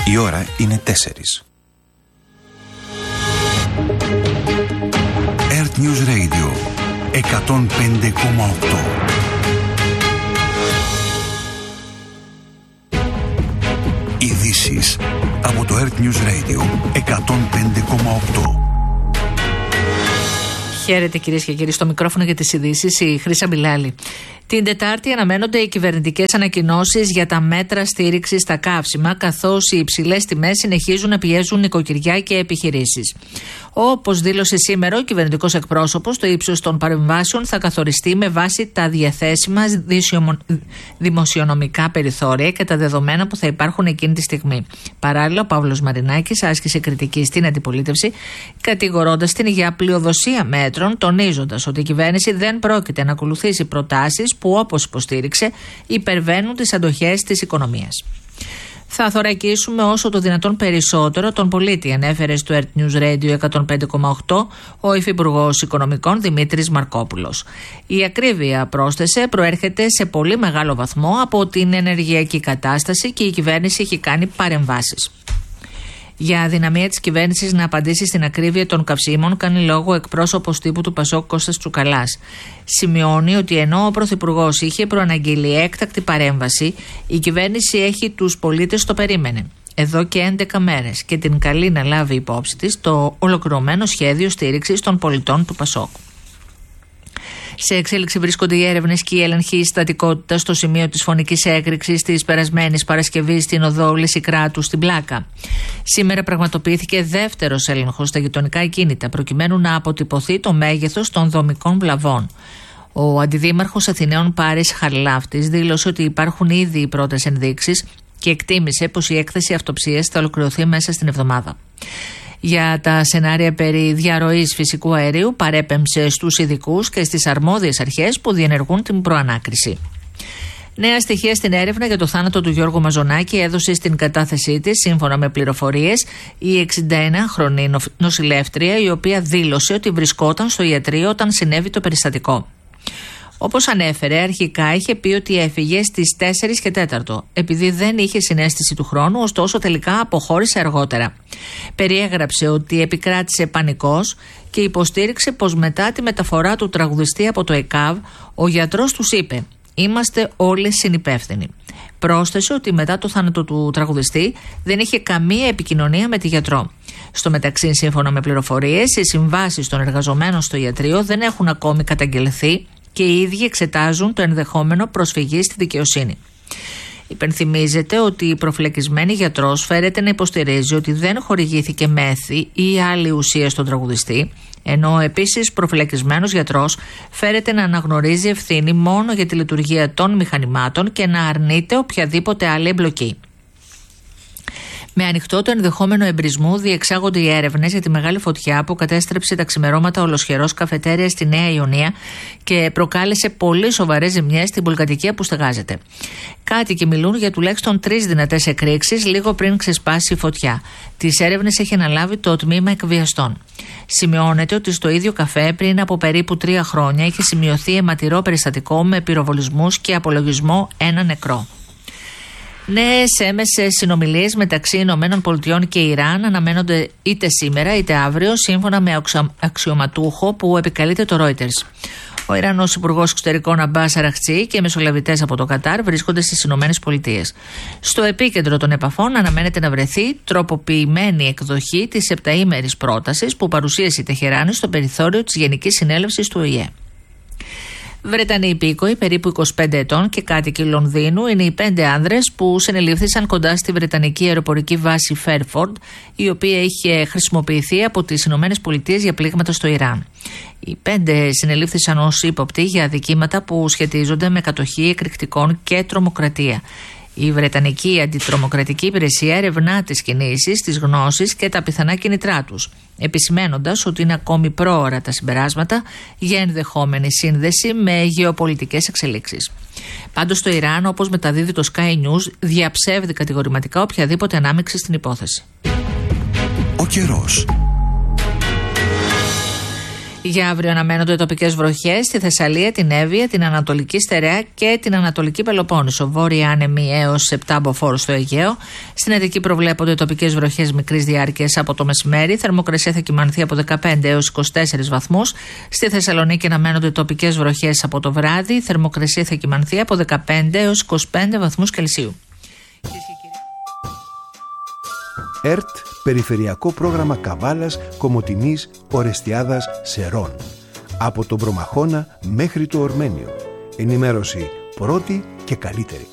Η ώρα είναι 4. Earth News Radio 105,8. Ειδήσεις από το Earth News Radio 105,8. Χαίρετε κυρίες και κύριοι, στο μικρόφωνο για τις ειδήσεις η Χρύσα Μπιλάλη. Την Τετάρτη αναμένονται οι κυβερνητικές ανακοινώσεις για τα μέτρα στήριξης στα καύσιμα, καθώς οι υψηλές τιμές συνεχίζουν να πιέζουν νοικοκυριά και επιχειρήσεις. Όπως δήλωσε σήμερα ο κυβερνητικός εκπρόσωπος, το ύψος των παρεμβάσεων θα καθοριστεί με βάση τα διαθέσιμα δημοσιονομικά περιθώρια και τα δεδομένα που θα υπάρχουν εκείνη τη στιγμή. Παράλληλα, ο Παύλος Μαρινάκης άσκησε κριτική στην αντιπολίτευση, κατηγορώντας την για πλειοδοσία μέτρων, τονίζοντας ότι η κυβέρνηση δεν πρόκειται να ακολουθήσει προτάσεις που, όπως υποστήριξε, υπερβαίνουν τις αντοχές της οικονομίας. Θα θωρακίσουμε όσο το δυνατόν περισσότερο τον πολίτη, ανέφερε στο Earth News Radio 105,8 ο Υφυπουργός Οικονομικών Δημήτρης Μαρκόπουλος. Η ακρίβεια, πρόσθεσε, προέρχεται σε πολύ μεγάλο βαθμό από την ενεργειακή κατάσταση και η κυβέρνηση έχει κάνει παρεμβάσεις. Για αδυναμία της κυβέρνησης να απαντήσει στην ακρίβεια των καυσίμων, κάνει λόγο εκπρόσωπος τύπου του Πασόκ Κώστας Τσουκαλάς. Σημειώνει ότι ενώ ο Πρωθυπουργός είχε προαναγγείλει έκτακτη παρέμβαση, η κυβέρνηση έχει τους πολίτες στο περίμενε εδώ και 11 μέρες και την καλεί να λάβει υπόψη της το ολοκληρωμένο σχέδιο στήριξης των πολιτών του Πασόκ. Σε εξέλιξη βρίσκονται οι έρευνες και η έλεγχη στατικότητα στο σημείο της φωνικής έκρηξης της περασμένης Παρασκευής στην οδό Λυσικράτου στην Πλάκα. Σήμερα πραγματοποιήθηκε δεύτερος έλεγχος στα γειτονικά ακίνητα, προκειμένου να αποτυπωθεί το μέγεθος των δομικών βλαβών. Ο αντιδήμαρχος Αθηναίων Πάρης Χαρλάφτης δήλωσε ότι υπάρχουν ήδη οι πρώτες ενδείξεις και εκτίμησε πως η έκθεση αυτοψίας θα ολοκληρωθεί μέσα στην εβδομάδα. Για τα σενάρια περί διαρροής φυσικού αερίου παρέπεμψε στους ειδικούς και στις αρμόδιες αρχές που διενεργούν την προανάκριση. Νέα στοιχεία στην έρευνα για το θάνατο του Γιώργου Μαζονάκη έδωσε στην κατάθεσή της, σύμφωνα με πληροφορίες, η 61χρονη νοσηλεύτρια, η οποία δήλωσε ότι βρισκόταν στο ιατρείο όταν συνέβη το περιστατικό. Όπως ανέφερε, αρχικά είχε πει ότι έφυγε στις 4 και 4, επειδή δεν είχε συναίσθηση του χρόνου, ωστόσο τελικά αποχώρησε αργότερα. Περιέγραψε ότι επικράτησε πανικός και υποστήριξε πως μετά τη μεταφορά του τραγουδιστή από το ΕΚΑΒ, ο γιατρός τους είπε «Είμαστε όλοι συνυπεύθυνοι». Πρόσθεσε ότι μετά το θάνατο του τραγουδιστή δεν είχε καμία επικοινωνία με τη γιατρό. Στο μεταξύ, σύμφωνα με πληροφορίες, οι συμβάσεις των εργαζομένων στο ιατρείο δεν έχουν ακόμη καταγγελθεί και οι ίδιοι εξετάζουν το ενδεχόμενο προσφυγή στη δικαιοσύνη. Υπενθυμίζεται ότι η προφυλακισμένη γιατρός φέρεται να υποστηρίζει ότι δεν χορηγήθηκε μέθη ή άλλη ουσία στον τραγουδιστή, ενώ επίσης προφυλακισμένος γιατρός φέρεται να αναγνωρίζει ευθύνη μόνο για τη λειτουργία των μηχανημάτων και να αρνείται οποιαδήποτε άλλη εμπλοκή. Με ανοιχτό το ενδεχόμενο εμπρισμού διεξάγονται οι έρευνες για τη μεγάλη φωτιά που κατέστρεψε τα ξημερώματα ολοσχερός καφετέρια στη Νέα Ιωνία και προκάλεσε πολύ σοβαρές ζημιές στην πολυκατοικία που στεγάζεται. Κάτοικοι μιλούν για τουλάχιστον 3 δυνατές εκρήξεις λίγο πριν ξεσπάσει η φωτιά. Τις έρευνες έχει αναλάβει το τμήμα εκβιαστών. Σημειώνεται ότι στο ίδιο καφέ πριν από περίπου 3 χρόνια είχε σημειωθεί αιματηρό περιστατικό με πυροβολισμούς και απολογισμό 1 νεκρό. Νέες έμεσες συνομιλίες μεταξύ ΗΠΑ και Ιράν αναμένονται είτε σήμερα είτε αύριο, σύμφωνα με αξιωματούχο που επικαλείται το Reuters. Ο Ιρανός Υπουργός Εξωτερικών Αμπάς Αραχτσί και μεσολαβητές από το Κατάρ βρίσκονται στις ΗΠΑ. Στο επίκεντρο των επαφών αναμένεται να βρεθεί τροποποιημένη εκδοχή της επταήμερης πρότασης που παρουσίασε η Τεχεράνη στο περιθώριο της Γενικής Συνέλευσης του ΟΗΕ. Βρετανοί υπήκοοι, περίπου 25 ετών και κάτοικοι Λονδίνου, είναι οι 5 άνδρες που συνελήφθησαν κοντά στη Βρετανική αεροπορική βάση Fairford, η οποία είχε χρησιμοποιηθεί από τις ΗΠΑ για πλήγματα στο Ιράν. Οι 5 συνελήφθησαν ως ύποπτοι για αδικήματα που σχετίζονται με κατοχή εκρηκτικών και τρομοκρατία. Η Βρετανική Αντιτρομοκρατική Υπηρεσία ερευνά τις κινήσεις, τις γνώσεις και τα πιθανά κίνητρά τους, επισημένοντας ότι είναι ακόμη πρόωρα τα συμπεράσματα για ενδεχόμενη σύνδεση με γεωπολιτικές εξελίξεις. Πάντως το Ιράν, όπως μεταδίδει το Sky News, διαψεύδει κατηγορηματικά οποιαδήποτε ανάμειξη στην υπόθεση. Ο καιρός. Για αύριο αναμένονται τοπικές βροχές στη Θεσσαλία, την Εύβοια, την Ανατολική Στερεά και την Ανατολική Πελοπόννησο. Βόρεια άνεμοι έως 7 μποφόρ στο Αιγαίο. Στην Αττική προβλέπονται τοπικές βροχές μικρής διάρκειας από το μεσημέρι. Θερμοκρασία θα κυμανθεί από 15 έως 24 βαθμούς. Στη Θεσσαλονίκη αναμένονται τοπικές βροχές από το βράδυ. Θερμοκρασία θα κυμανθεί από 15 έως 25 βαθμούς Κελσίου. ΕΡΤ, Περιφερειακό Πρόγραμμα Καβάλας, Κομοτηνής, Ορεστιάδας, Σερών. Από τον Προμαχώνα μέχρι το Ορμένιο. Ενημέρωση πρώτη και καλύτερη.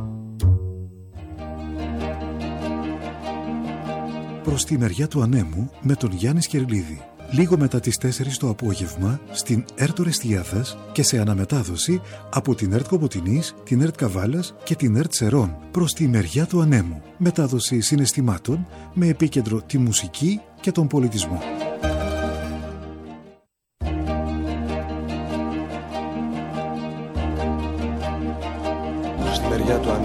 Προς τη μεριά του Ανέμου με τον Γιάννη Σκερλίδη. Λίγο μετά τις 4 το απόγευμα στην ΕΡΤ Ορεστιάδας και σε αναμετάδοση από την ΕΡΤ Κομοτηνής, την ΕΡΤ Καβάλας και την ΕΡΤ Σερών. Προς τη μεριά του Ανέμου. Μετάδοση συναισθημάτων με επίκεντρο τη μουσική και τον πολιτισμό.